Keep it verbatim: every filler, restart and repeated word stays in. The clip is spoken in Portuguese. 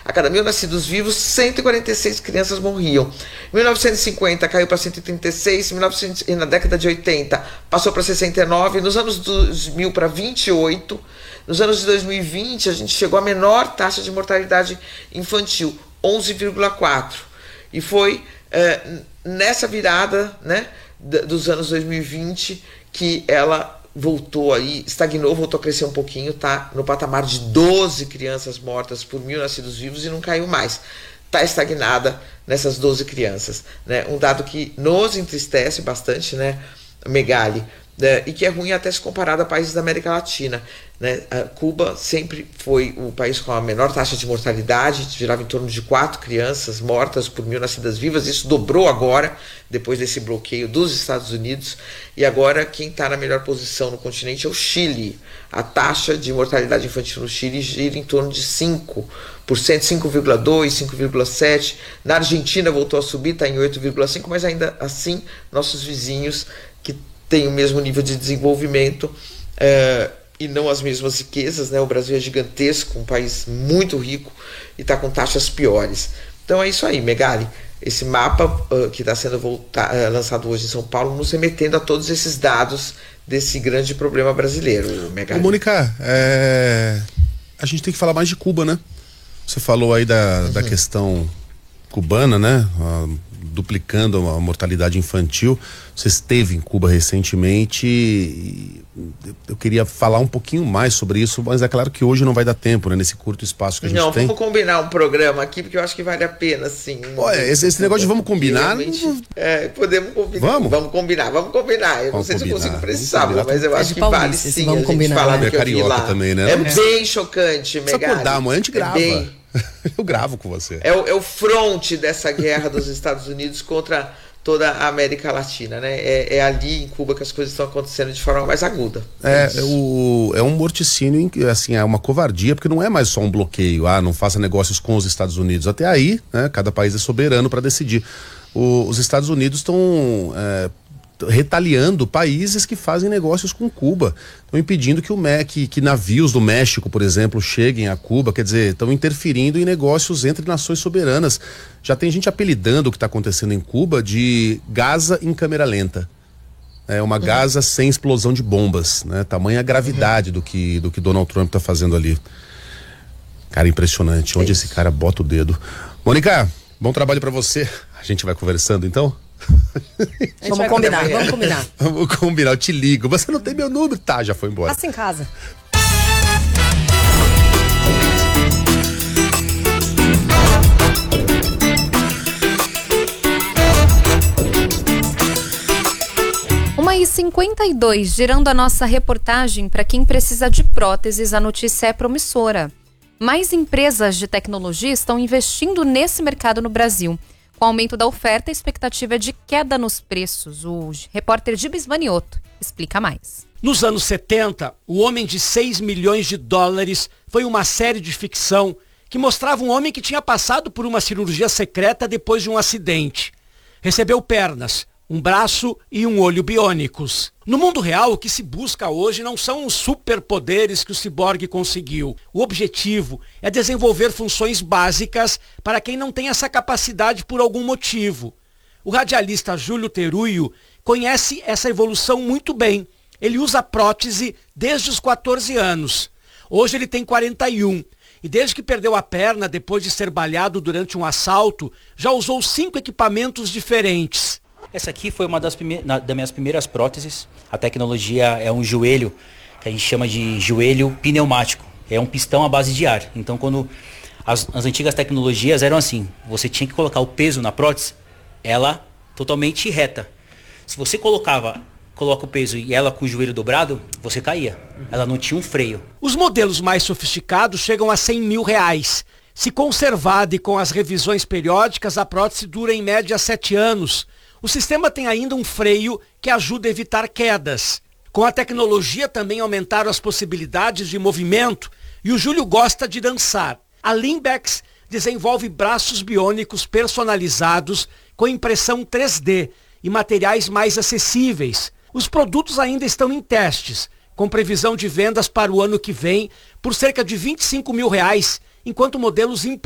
A cada mil nascidos vivos, cento e quarenta e seis crianças morriam. Em mil novecentos e cinquenta caiu para cento e trinta e seis, em mil e novecentos, na década de oitenta passou para sessenta e nove, nos anos dois mil para vinte e oito, nos anos de dois mil e vinte a gente chegou à menor taxa de mortalidade infantil, onze vírgula quatro. E foi é, nessa virada, né, dos anos dois mil e vinte que ela voltou aí, estagnou, voltou a crescer um pouquinho, tá no patamar de doze crianças mortas por mil nascidos vivos e não caiu mais. Está estagnada nessas doze crianças, né? Um dado que nos entristece bastante, né, Megali, né? E que é ruim até se comparado a países da América Latina, né? A Cuba sempre foi o país com a menor taxa de mortalidade, girava em torno de quatro crianças mortas por mil nascidas vivas. Isso dobrou agora, depois desse bloqueio dos Estados Unidos, e agora quem está na melhor posição no continente é o Chile. A taxa de mortalidade infantil no Chile gira em torno de cinco por cento, cinco vírgula dois por cento, cinco vírgula sete por cento. Na Argentina voltou a subir, está em oito vírgula cinco por cento, mas ainda assim nossos vizinhos que têm o mesmo nível de desenvolvimento é, e não as mesmas riquezas, né? O Brasil é gigantesco, um país muito rico e está com taxas piores. Então é isso aí, Megali. Esse mapa uh, que está sendo volta, uh, lançado hoje em São Paulo, nos remetendo a todos esses dados desse grande problema brasileiro, Megali. Ô, Mônica, é... a gente tem que falar mais de Cuba, né? Você falou aí da, uhum. da questão cubana, né? Uh, duplicando a mortalidade infantil. Você esteve em Cuba recentemente e eu queria falar um pouquinho mais sobre isso, mas é claro que hoje não vai dar tempo, né? Nesse curto espaço que a gente não, tem. Não, vamos combinar um programa aqui, porque eu acho que vale a pena, sim. Olha, esse, esse negócio de vamos combinar... É, podemos combinar. Vamos? Vamos combinar, vamos combinar. Eu vamos não sei combinar. se eu consigo precisar, mas eu é acho que Paulista, vale sim vamos a gente combinar, falar né? do que É eu vi carioca lá. também, né? É, É. bem chocante, Megali. Precisa acordar, amanhã a gente grava. É bem... Eu gravo com você. É o, é o fronte dessa guerra dos Estados Unidos contra toda a América Latina, né? É, é ali em Cuba que as coisas estão acontecendo de forma mais aguda. É, é, o, é um morticínio, assim, é uma covardia, porque não é mais só um bloqueio, ah, não faça negócios com os Estados Unidos. Até aí, né, cada país é soberano para decidir. O, os Estados Unidos estão é, retaliando países que fazem negócios com Cuba. Estão impedindo que, o, que, que navios do México, por exemplo, cheguem a Cuba, quer dizer, estão interferindo em negócios entre nações soberanas. Já tem gente apelidando o que está acontecendo em Cuba de Gaza em câmera lenta. É uma uhum. Gaza sem explosão de bombas, né? Tamanha gravidade uhum. do que do que Donald Trump está fazendo ali. Cara, impressionante. Onde é esse cara bota o dedo. Mônica, bom trabalho para você. A gente vai conversando então? Vamos combinar, vamos combinar. Vamos combinar, eu te ligo. Você não tem meu número? Tá, já foi embora. Passa em casa. uma e cinquenta e dois, girando a nossa reportagem para quem precisa de próteses, a notícia é promissora. Mais empresas de tecnologia estão investindo nesse mercado no Brasil. Com o aumento da oferta, a expectativa é de queda nos preços. O repórter Gibes Manioto explica mais. Nos anos setenta, O Homem de seis milhões de dólares foi uma série de ficção que mostrava um homem que tinha passado por uma cirurgia secreta depois de um acidente. Recebeu pernas, um braço e um olho biônicos. No mundo real, o que se busca hoje não são os superpoderes que o ciborgue conseguiu. O objetivo é desenvolver funções básicas para quem não tem essa capacidade por algum motivo. O radialista Júlio Teruio conhece essa evolução muito bem. Ele usa prótese desde os quatorze anos. Hoje ele tem quarenta e um. E desde que perdeu a perna depois de ser baleado durante um assalto, já usou cinco equipamentos diferentes. Essa aqui foi uma das, prime- na, das minhas primeiras próteses. A tecnologia é um joelho, que a gente chama de joelho pneumático. É um pistão à base de ar. Então, quando as, as antigas tecnologias eram assim, você tinha que colocar o peso na prótese, ela totalmente reta. Se você colocava, coloca o peso e ela com o joelho dobrado, você caía. Ela não tinha um freio. Os modelos mais sofisticados chegam a cem mil reais. Se conservada e com as revisões periódicas, a prótese dura em média sete anos. O sistema tem ainda um freio que ajuda a evitar quedas. Com a tecnologia também aumentaram as possibilidades de movimento e o Júlio gosta de dançar. A Limbex desenvolve braços biônicos personalizados com impressão três D e materiais mais acessíveis. Os produtos ainda estão em testes, com previsão de vendas para o ano que vem por cerca de vinte e cinco mil reais, enquanto modelos